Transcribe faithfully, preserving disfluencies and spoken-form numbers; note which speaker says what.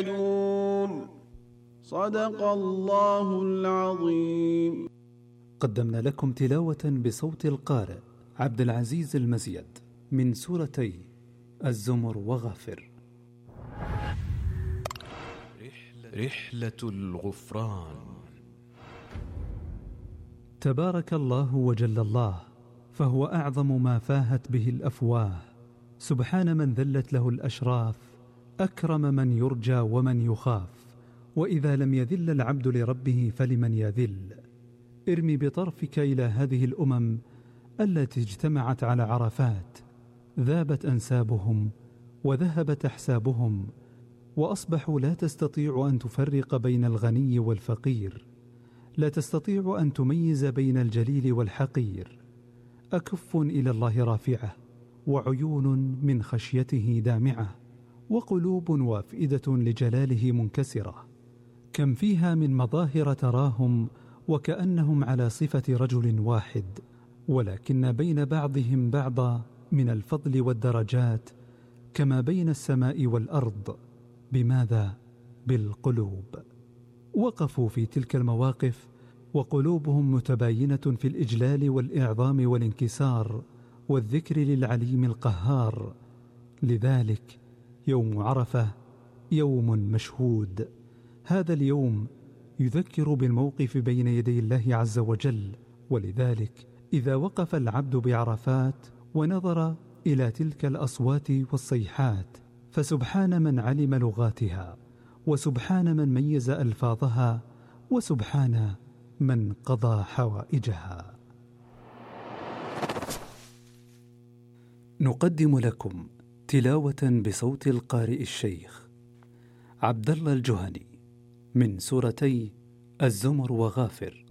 Speaker 1: صدق الله العظيم.
Speaker 2: قدمنا لكم تلاوة بصوت القارئ عبد العزيز المزيد من سورتي الزمر وغافر.
Speaker 3: رحلة الغفران.
Speaker 2: تبارك الله وجل الله، فهو أعظم ما فاهت به الأفواه. سبحان من ذلت له الأشراف، أكرم من يرجى ومن يخاف. وإذا لم يذل العبد لربه فلمن يذل. ارمي بطرفك إلى هذه الأمم التي اجتمعت على عرفات، ذابت أنسابهم وذهبت أحسابهم، وأصبحوا لا تستطيع أن تفرق بين الغني والفقير، لا تستطيع أن تميز بين الجليل والحقير. أكف إلى الله رافعة، وعيون من خشيته دامعة، وقلوب وافئدة لجلاله منكسرة. كم فيها من مظاهر تراهم وكأنهم على صفة رجل واحد، ولكن بين بعضهم بعضا من الفضل والدرجات كما بين السماء والأرض. بماذا؟ بالقلوب. وقفوا في تلك المواقف وقلوبهم متباينة في الإجلال والإعظام والانكسار والذكر للعليم القهار. لذلك يوم عرفة يوم مشهود. هذا اليوم يذكر بالموقف بين يدي الله عز وجل. ولذلك إذا وقف العبد بعرفات ونظر إلى تلك الأصوات والصيحات، فسبحان من علم لغاتها، وسبحان من ميز ألفاظها، وسبحان من قضى حوائجها. نقدم لكم تلاوة بصوت القارئ الشيخ عبد الله الجهني من سورتي الزمر وغافر.